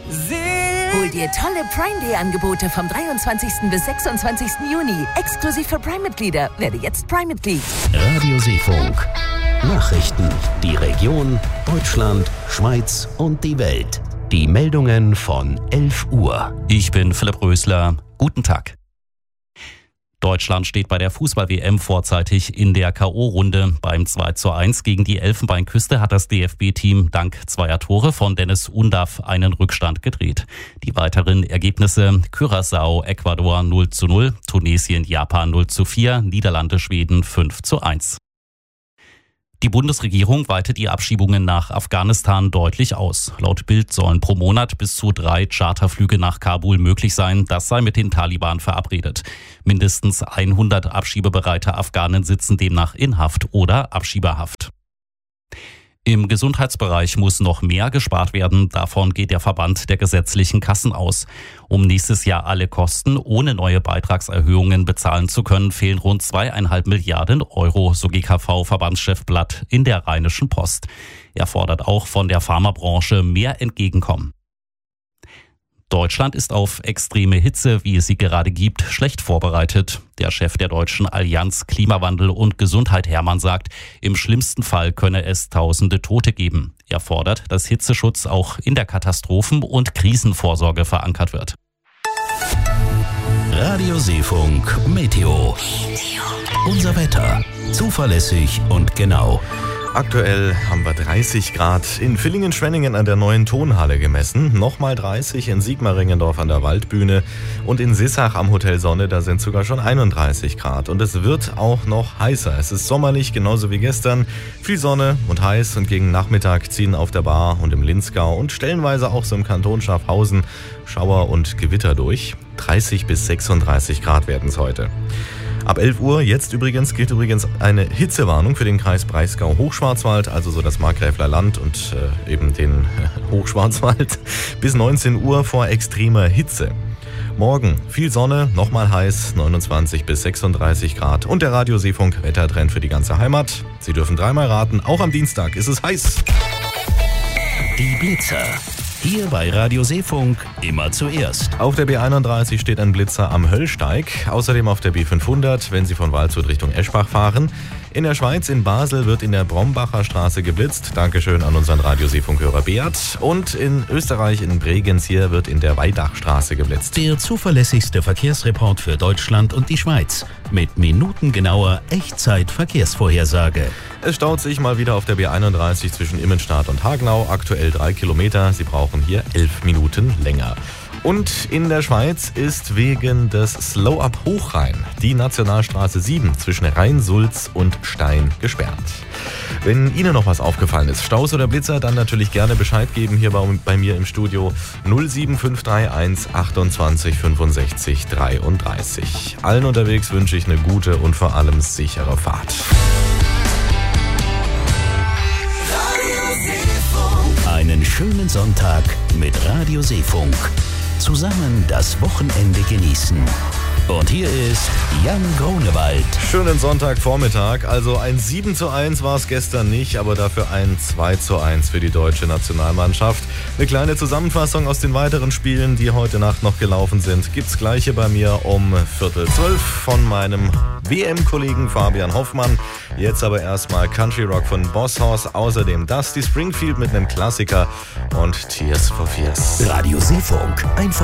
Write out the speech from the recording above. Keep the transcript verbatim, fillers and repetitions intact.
Hol dir tolle Prime-Day-Angebote vom dreiundzwanzigsten bis sechsundzwanzigsten Juni. Exklusiv für Prime-Mitglieder. Werde jetzt Prime-Mitglied. Radio Seefunk. Nachrichten. Die Region, Deutschland, Schweiz und die Welt. Die Meldungen von elf Uhr. Ich bin Philipp Rösler. Guten Tag. Deutschland steht bei der Fußball-W M vorzeitig in der K O-Runde. Beim zwei zu eins gegen die Elfenbeinküste hat das D F B-Team dank zweier Tore von Dennis Undaff einen Rückstand gedreht. Die weiteren Ergebnisse: Curaçao, Ecuador null zu null, Tunesien, Japan null zu vier, Niederlande, Schweden fünf zu eins. Die Bundesregierung weitet die Abschiebungen nach Afghanistan deutlich aus. Laut Bild sollen pro Monat bis zu drei Charterflüge nach Kabul möglich sein. Das sei mit den Taliban verabredet. Mindestens hundert abschiebebereite Afghanen sitzen demnach in Haft oder Abschiebehaft. Im Gesundheitsbereich muss noch mehr gespart werden. Davon geht der Verband der gesetzlichen Kassen aus. Um nächstes Jahr alle Kosten ohne neue Beitragserhöhungen bezahlen zu können, fehlen rund zweieinhalb Milliarden Euro, so G K V-Verbandschef Blatt in der Rheinischen Post. Er fordert auch von der Pharmabranche mehr Entgegenkommen. Deutschland ist auf extreme Hitze, wie es sie gerade gibt, schlecht vorbereitet. Der Chef der Deutschen Allianz Klimawandel und Gesundheit Hermann sagt, im schlimmsten Fall könne es tausende Tote geben. Er fordert, dass Hitzeschutz auch in der Katastrophen- und Krisenvorsorge verankert wird. Radio Seefunk Meteo. Unser Wetter. Zuverlässig und genau. Aktuell haben wir dreißig Grad in Villingen-Schwenningen an der neuen Tonhalle gemessen. Nochmal dreißig in Sigmaringendorf an der Waldbühne. Und in Sissach am Hotel Sonne, da sind sogar schon einunddreißig Grad. Und es wird auch noch heißer. Es ist sommerlich, genauso wie gestern. Viel Sonne und heiß. Und gegen Nachmittag ziehen auf der Bar und im Linzgau und stellenweise auch so im Kanton Schaffhausen Schauer und Gewitter durch. dreißig bis sechsunddreißig Grad werden es heute. Ab elf Uhr, jetzt übrigens, gilt übrigens eine Hitzewarnung für den Kreis Breisgau-Hochschwarzwald, also so das Markgräfler Land und äh, eben den äh, Hochschwarzwald, bis neunzehn Uhr vor extremer Hitze. Morgen viel Sonne, nochmal heiß, neunundzwanzig bis sechsunddreißig Grad und der Radio Seefunk Wettertrend für die ganze Heimat. Sie dürfen dreimal raten, auch am Dienstag ist es heiß. Die Blitzer. Hier bei Radio Seefunk immer zuerst. Auf der B einunddreißig steht ein Blitzer am Höllsteig. Außerdem auf der B fünfhundert, wenn Sie von Waldshut Richtung Eschbach fahren. In der Schweiz, in Basel, wird in der Brombacher Straße geblitzt. Dankeschön an unseren Radio Seefunk-Hörer Beat. Und in Österreich, in Bregenz hier, wird in der Weidachstraße geblitzt. Der zuverlässigste Verkehrsreport für Deutschland und die Schweiz. Mit minutengenauer Echtzeit-Verkehrsvorhersage. Es staut sich mal wieder auf der B einunddreißig zwischen Immenstadt und Hagenau. Aktuell drei Kilometer. Sie brauchen hier elf Minuten länger. Und in der Schweiz ist wegen des Slow-Up Hochrhein die Nationalstraße sieben zwischen Rhein-Sulz und Stein gesperrt. Wenn Ihnen noch was aufgefallen ist, Staus oder Blitzer, dann natürlich gerne Bescheid geben hier bei, bei mir im Studio null sieben fünf drei eins achtundzwanzig fünfundsechzig dreiunddreißig. Allen unterwegs wünsche ich eine gute und vor allem sichere Fahrt. Einen schönen Sonntag mit Radio Seefunk. Zusammen das Wochenende genießen. Und hier ist Jan Grunewald. Schönen Sonntagvormittag. Also ein sieben zu eins war es gestern nicht, aber dafür ein zwei zu eins für die deutsche Nationalmannschaft. Eine kleine Zusammenfassung aus den weiteren Spielen, die heute Nacht noch gelaufen sind, gibt's gleich hier bei mir um Viertel zwölf von meinem W M-Kollegen Fabian Hoffmann. Jetzt aber erstmal Country Rock von Boss Hoss, außerdem Dusty Springfield mit einem Klassiker und Tears for Fears. Radio Seefunk, einfach